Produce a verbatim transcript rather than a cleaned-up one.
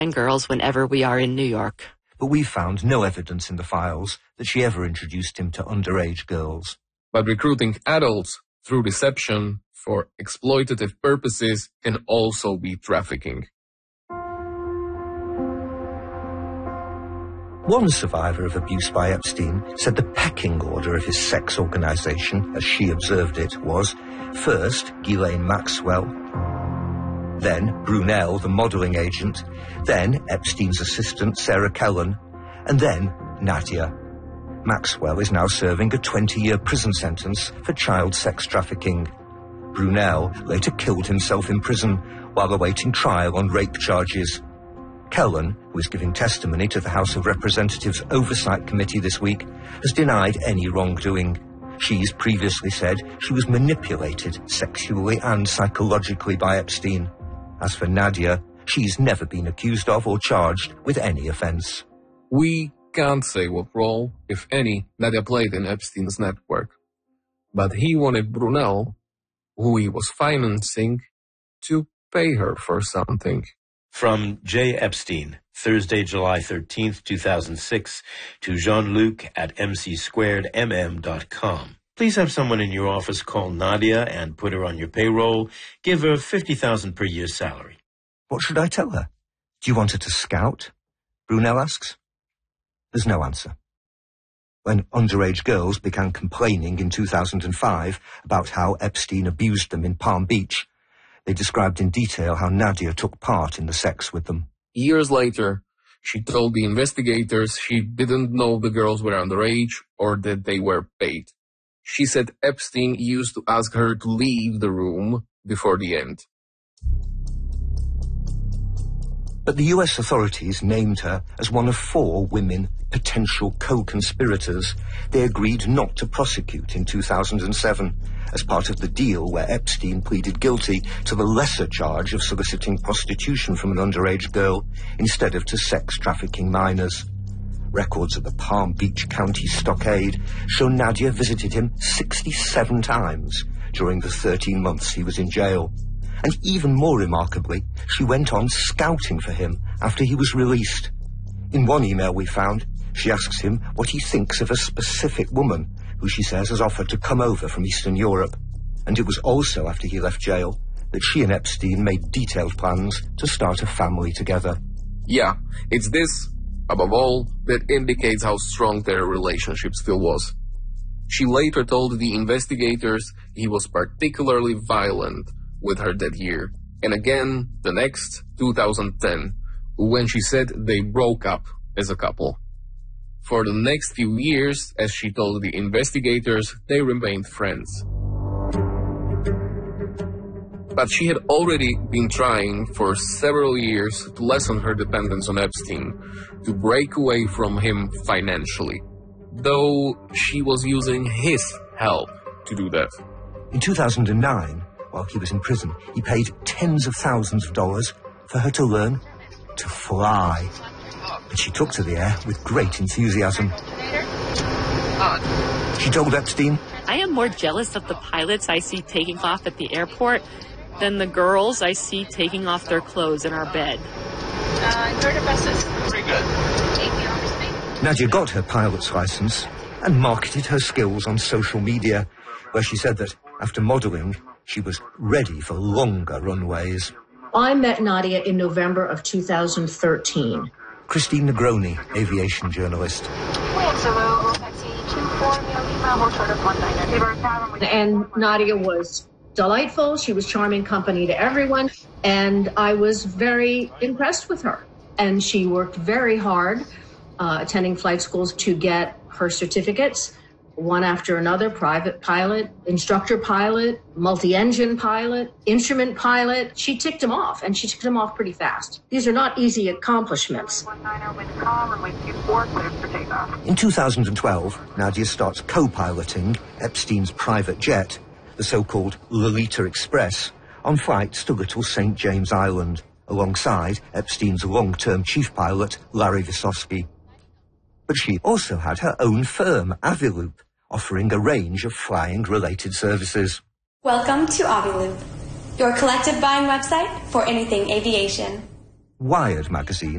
and girls whenever we are in New York. But we found no evidence in the files that she ever introduced him to underage girls. But recruiting adults through deception for exploitative purposes can also be trafficking. One survivor of abuse by Epstein said the pecking order of his sex organization, as she observed it, was first Ghislaine Maxwell, then Brunel, the modeling agent, then Epstein's assistant Sarah Kellen, and then Nadia. Maxwell is now serving a twenty-year prison sentence for child sex trafficking. Brunel later killed himself in prison while awaiting trial on rape charges. Kellen, who is giving testimony to the House of Representatives Oversight Committee this week, has denied any wrongdoing. She's previously said she was manipulated sexually and psychologically by Epstein. As for Nadia, she's never been accused of or charged with any offense. We can't say what role, if any, Nadia played in Epstein's network. But he wanted Brunel, who he was financing, to pay her for something. From J. Epstein, Thursday, July thirteenth, two thousand six, to Jean-Luc at m c squared m m dot com. Please have someone in your office call Nadia and put her on your payroll. Give her fifty thousand dollars per year salary. What should I tell her? Do you want her to scout? Brunel asks. There's no answer. When underage girls began complaining in two thousand five about how Epstein abused them in Palm Beach, they described in detail how Nadia took part in the sex with them. Years later, she told the investigators she didn't know the girls were underage or that they were paid. She said Epstein used to ask her to leave the room before the end. But the U S authorities named her as one of four women potential co-conspirators they agreed not to prosecute in two thousand seven as part of the deal where Epstein pleaded guilty to the lesser charge of soliciting prostitution from an underage girl instead of to sex trafficking minors. Records of the Palm Beach County Stockade show Nadia visited him sixty-seven times during the thirteen months he was in jail. And even more remarkably, she went on scouting for him after he was released. In one email we found, she asks him what he thinks of a specific woman who she says has offered to come over from Eastern Europe. And it was also after he left jail that she and Epstein made detailed plans to start a family together. Yeah, it's this, above all, that indicates how strong their relationship still was. She later told the investigators he was particularly violent with her that year, and again the next, two thousand ten, when she said they broke up as a couple. For the next few years, as she told the investigators, they remained friends. But she had already been trying for several years to lessen her dependence on Epstein, to break away from him financially, though she was using his help to do that. In two thousand nine, while he was in prison, he paid tens of thousands of dollars for her to learn to fly. And she took to the air with great enthusiasm. She told Epstein, I am more jealous of the pilots I see taking off at the airport than the girls I see taking off their clothes in our bed. Uh, enjoy the buses. Pretty good. Nadia got her pilot's license and marketed her skills on social media, where she said that after modeling, she was ready for longer runways. I met Nadia in November of two thousand thirteen. Christine Negroni, aviation journalist. And Nadia was delightful. She was charming company to everyone. And I was very impressed with her. And she worked very hard, uh, attending flight schools to get her certificates. One after another, private pilot, instructor pilot, multi-engine pilot, instrument pilot. She ticked them off, and she ticked them off pretty fast. These are not easy accomplishments. In two thousand twelve, Nadia starts co-piloting Epstein's private jet, the so-called Lolita Express, on flights to Little Saint James Island, alongside Epstein's long-term chief pilot, Larry Visosky. But she also had her own firm, Aviloop, offering a range of flying-related services. Welcome to Aviloop, your collective buying website for anything aviation. Wired magazine